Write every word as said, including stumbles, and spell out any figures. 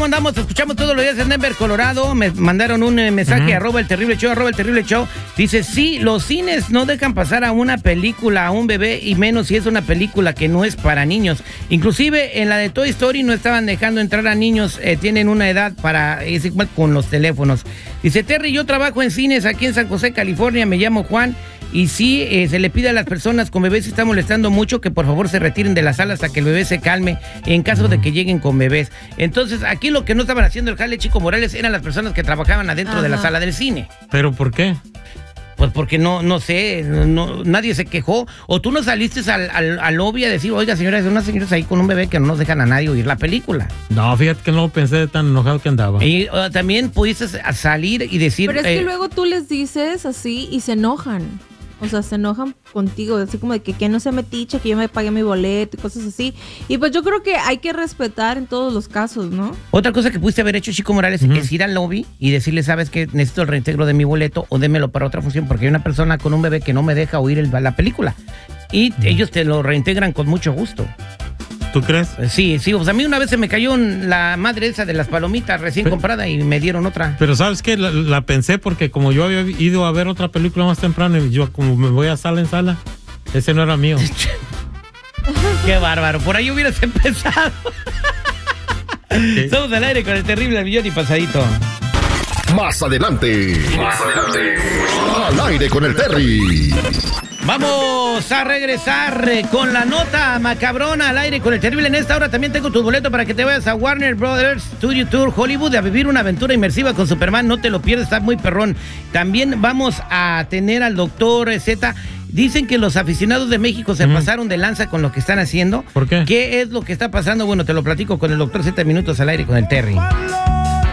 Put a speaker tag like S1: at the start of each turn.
S1: ¿Cómo andamos? Escuchamos todos los días en Denver, Colorado. Me mandaron un eh, mensaje, uh-huh. arroba el terrible show, arroba el terrible show. Dice, sí, los cines no dejan pasar a una película, a un bebé, y menos si es una película que no es para niños. Inclusive en la de Toy Story no estaban dejando entrar a niños, eh, tienen una edad para, es igual con los teléfonos. Dice, Terry, yo trabajo en cines aquí en San José, California, me llamo Juan. Y sí, eh, se le pide a las personas con bebés si está molestando mucho que por favor se retiren de la sala hasta que el bebé se calme en caso de que lleguen con bebés. Entonces, aquí lo que no estaban haciendo el jale Chico Morales eran las personas que trabajaban adentro Ajá. de la sala del cine.
S2: ¿Pero por qué?
S1: Pues porque no, no sé, no, nadie se quejó. O tú no saliste al, al, al lobby a decir, oiga, señora, hay unas señoras ahí con un bebé que no nos dejan a nadie oír la película.
S2: No, fíjate que no pensé de tan enojado que andaba.
S1: Y uh, también pudiste salir y decir...
S3: Pero es que
S1: eh,
S3: luego tú les dices así y se enojan. O sea, se enojan contigo, así como de que, que no se metiche, que yo me pague mi boleto y cosas así. Y pues yo creo que hay que respetar en todos los casos, ¿no?
S1: Otra cosa que pudiste haber hecho, Chico Morales, uh-huh. es ir al lobby y decirle, sabes que necesito el reintegro de mi boleto o démelo para otra función, porque hay una persona con un bebé que no me deja oír el, la película. Y uh-huh. ellos te lo reintegran con mucho gusto.
S2: ¿Tú crees?
S1: Sí, sí, pues a mí una vez se me cayó la madre esa de las palomitas recién pero, comprada y me dieron otra.
S2: Pero ¿sabes qué? La, la pensé porque como yo había ido a ver otra película más temprano y yo como me voy a sala en sala, ese no era mío.
S1: Qué bárbaro, por ahí hubieras empezado. ¿Qué? Somos al aire con el terrible al millón y pasadito.
S4: Más adelante. Más adelante. Al aire con el Terry.
S1: Vamos a regresar con la nota macabrona al aire con el terrible. En esta hora también tengo tu boleto para que te vayas a Warner Brothers Studio Tour Hollywood a vivir una aventura inmersiva con Superman. No te lo pierdas, está muy perrón. También vamos a tener al doctor Z. Dicen que los aficionados de México se uh-huh. pasaron de lanza con lo que están haciendo.
S2: ¿Por qué?
S1: ¿Qué es lo que está pasando? Bueno, te lo platico con el doctor Z, minutos al aire con el Terry.